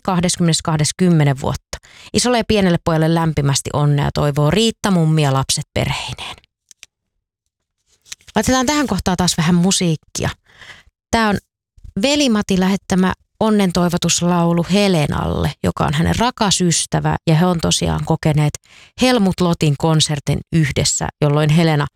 20.10 vuotta. Isolle ja pienelle pojalle lämpimästi onnea toivoo Riitta mummi ja lapset perheineen. Laitetaan tähän kohtaan taas vähän musiikkia. Tämä on Veli-Mati lähettämä onnen toivotuslaulu Helenalle, joka on hänen rakas ystävä, ja he on tosiaan kokeneet Helmut Lotin konsertin yhdessä, jolloin Helena